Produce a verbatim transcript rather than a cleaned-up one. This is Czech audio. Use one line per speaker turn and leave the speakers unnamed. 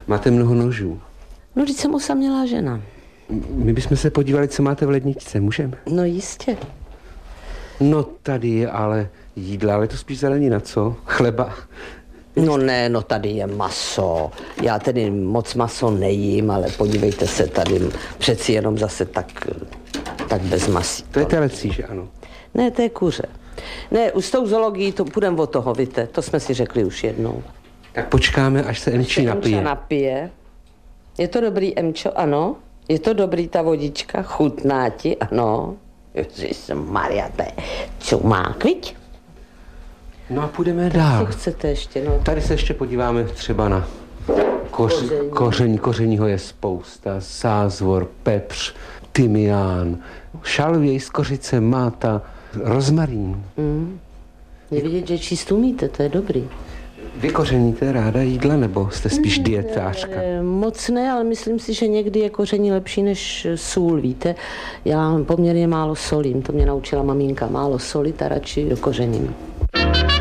Máte mnoho nožů.
No, když jsem osamělá žena.
My bychom se podívali, co máte v ledničce, můžeme?
No jistě.
No tady je ale jídla, ale to spíš zelenina, co? Chleba.
No ne, no tady je maso. Já tedy moc maso nejím, ale podívejte se tady, přeci jenom zase tak, tak bez masí.
To je telecí, že ano?
Ne, to je kuře. Ne, už s tou zoologií to půjdeme od toho, víte, to jsme si řekli už jednou.
Tak počkáme, až se Emči napije.
Emča napije. Je to dobrý, Emčo, ano? Je to dobrý ta vodička? Chutná ti, ano? Ježišmarja, to je čumák, viď?
No a půjdeme dál.
Co chcete ještě, no?
Tady se ještě podíváme třeba na koř,
Koření.
koření. Kořeního je spousta. Sázvor, pepř, tymián, šalvěj z kořice, máta, rozmarín.
Mm. Je vidět, že číst umíte, to je dobrý.
Vy kořeníte ráda jídla, nebo jste spíš dietářka?
E, moc ne, ale myslím si, že někdy je koření lepší než sůl, víte. Já poměrně málo solím, to mě naučila maminka, málo soli, ta radši do kořením.